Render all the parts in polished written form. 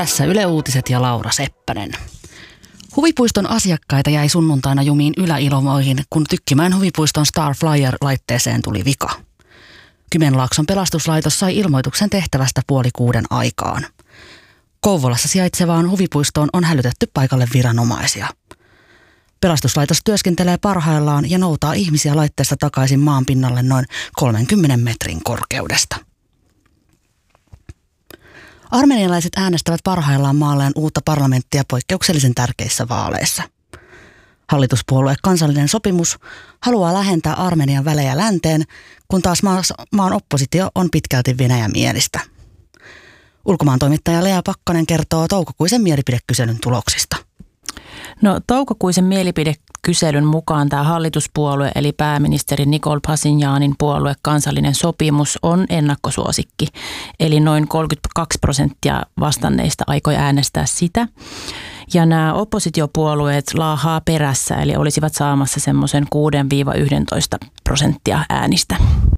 Tässä Yle Uutiset ja Laura Seppänen. Huvipuiston asiakkaita jäi sunnuntaina jumiin Ylä-Ilomoihin, kun Tykkimäen huvipuiston Star Flyer-laitteeseen tuli vika. Kymenlaakson pelastuslaitos sai ilmoituksen tehtävästä 5:30 aikaan. Kouvolassa sijaitsevaan huvipuistoon on hälytetty paikalle viranomaisia. Pelastuslaitos työskentelee parhaillaan ja noutaa ihmisiä laitteesta takaisin maan pinnalle noin 30 metrin korkeudesta. Armenialaiset äänestävät parhaillaan maalleen uutta parlamenttia poikkeuksellisen tärkeissä vaaleissa. Hallituspuolue Kansallinen sopimus haluaa lähentää Armenian välejä länteen, kun taas maan oppositio on pitkälti venäjämielistä. Ulkomaantoimittaja Lea Pakkanen kertoo toukokuisen mielipidekyselyn tuloksista. No, toukokuisen mielipidekyselyn mukaan tämä hallituspuolue eli pääministeri Nikol Pashinjanin puolue Kansallinen sopimus on ennakkosuosikki. Eli noin 32% vastanneista aikoi äänestää sitä. Ja nämä oppositiopuolueet laahaa perässä, eli olisivat saamassa semmoisen 6-11% äänistä.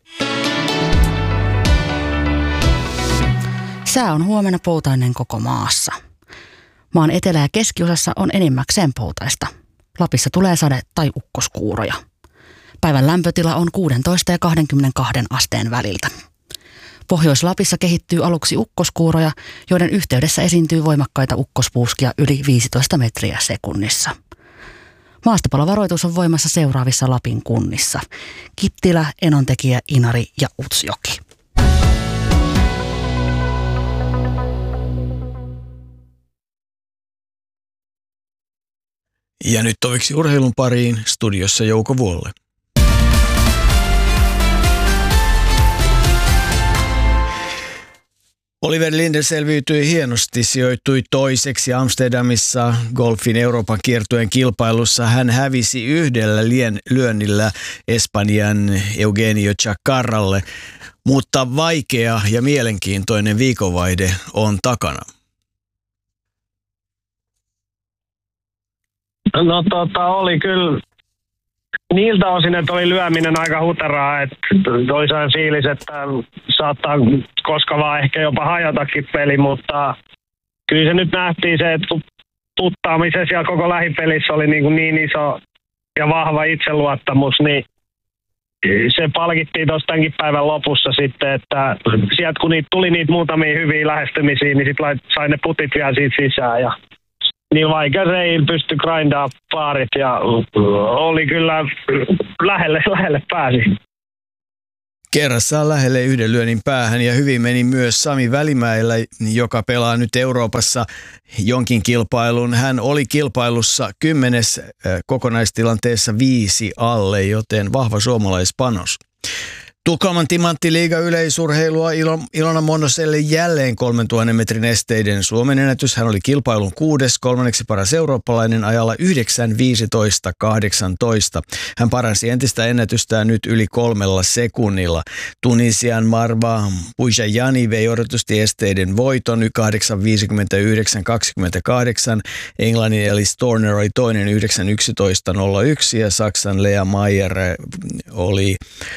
Sää on huomenna poutainen koko maassa. Maan etelä- ja keskiosassa on enimmäkseen poutaista. Lapissa tulee sade- tai ukkoskuuroja. Päivän lämpötila on 16 ja 22 asteen väliltä. Pohjois-Lapissa kehittyy aluksi ukkoskuuroja, joiden yhteydessä esiintyy voimakkaita ukkospuuskia yli 15 metriä sekunnissa. Maastopalovaroitus on voimassa seuraavissa Lapin kunnissa: Kittilä, Enontekijä, Inari ja Utsjoki. Ja nyt toviksi urheilun pariin, studiossa Jouko Vuolle. Oliver Linde selviytyi hienosti, sijoittui toiseksi Amsterdamissa golfin Euroopan kiertueen kilpailussa. Hän hävisi yhdellä lyönnillä Espanjan Eugenio Chacarralle, mutta vaikea ja mielenkiintoinen viikonvaihde on takana. No oli kyllä niiltä osin, että oli lyöminen aika huteraa, että toisaan fiilis, että saattaa koska vaan ehkä jopa hajatakin peli, mutta kyllä se nyt nähtiin se, että puttaamisessa ja koko lähipelissä oli niin iso ja vahva itseluottamus, niin se palkittiin tuossa tämänkin päivän lopussa sitten, että sieltä kun tuli niitä muutamia hyviä lähestymisiä, niin sitten sai ne putit vielä siitä sisään ja niin vaikka Reil pystyi grindaa paarit ja oli kyllä lähelle pääsi. Kerrassaan lähelle yhden lyönnin päähän ja hyvin meni myös Sami Välimäellä, joka pelaa nyt Euroopassa jonkin kilpailun. Hän oli kilpailussa 10. kokonaistilanteessa 5 alle, joten vahva suomalaispanos. Tukholman Timantti-liiga yleisurheilua Ilona Monoselle jälleen 3000 metrin esteiden Suomen ennätys. Hän oli kilpailun 6. kolmanneksi paras eurooppalainen ajalla 9.15.18. Hän paransi entistä ennätystään nyt yli 3 sekunnilla. Tunisian Marwa Boujajani vei odotusti esteiden voiton 8.59.28. Englannin Ellis Turner oli toinen 9.11.01 ja Saksan Lea Mayer oli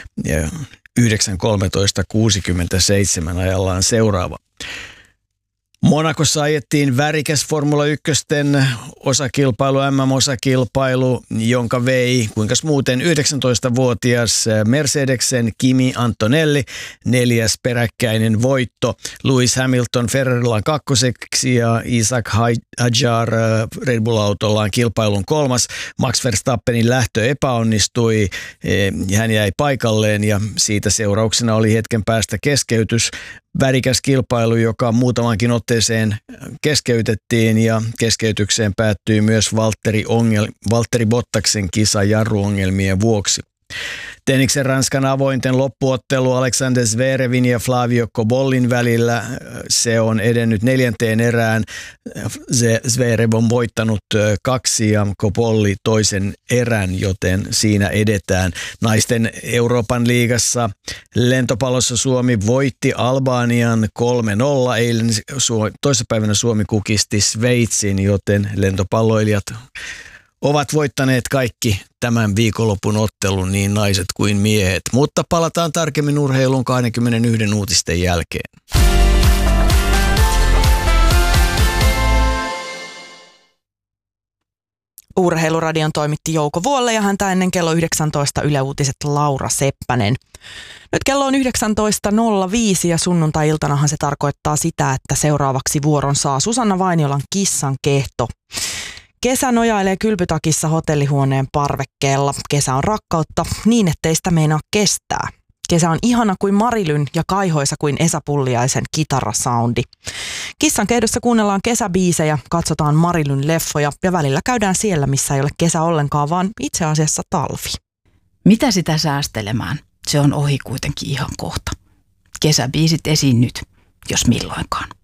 9.13.67 ajallaan seuraava. Monacossa ajettiin värikäs Formula 1 osakilpailu, MM-osakilpailu, jonka vei, kuinkas muuten, 19-vuotias Mercedesen Kimi Antonelli, 4. peräkkäinen voitto. Lewis Hamilton Ferrarilla kakkoseksi ja Isaac Hadjar Red Bull-autollaan kilpailun 3. Max Verstappenin lähtö epäonnistui, hän jäi paikalleen ja siitä seurauksena oli hetken päästä keskeytys. Värikäs kilpailu, joka muutamankin otteeseen keskeytettiin ja keskeytykseen päättyi myös Valtteri Bottaksen kisa jarruongelmien vuoksi. Tenniksen Ranskan avointen loppuottelu Alexander Zverevin ja Flavio Cobollin välillä. Se on edennyt 4. erään. Zverev on voittanut 2 ja Cobolli toisen erän, joten siinä edetään. Naisten Euroopan liigassa lentopallossa Suomi voitti Albanian 3-0. Eilen toissapäivänä Suomi kukisti Sveitsin, joten lentopalloilijat ovat voittaneet kaikki tämän viikonlopun ottelun, niin naiset kuin miehet. Mutta palataan tarkemmin urheiluun 21 uutisten jälkeen. Urheiluradion toimitti Jouko Vuolle ja häntä ennen kello 19 Yle Uutiset Laura Seppänen. Nyt kello on 19.05 ja sunnuntai-iltanahan se tarkoittaa sitä, että seuraavaksi vuoron saa Susanna Vainiolan Kissan kehto. Kesä nojailee kylpytakissa hotellihuoneen parvekkeella. Kesä on rakkautta niin, ettei sitä meinaa kestää. Kesä on ihana kuin Marilyn ja kaihoisa kuin Esa Pulliaisen kitarasoundi. Kissan kehdossa kuunnellaan kesäbiisejä, katsotaan Marilyn leffoja ja välillä käydään siellä, missä ei ole kesä ollenkaan, vaan itse asiassa talvi. Mitä sitä säästelemään? Se on ohi kuitenkin ihan kohta. Kesäbiisit esiin nyt, jos milloinkaan.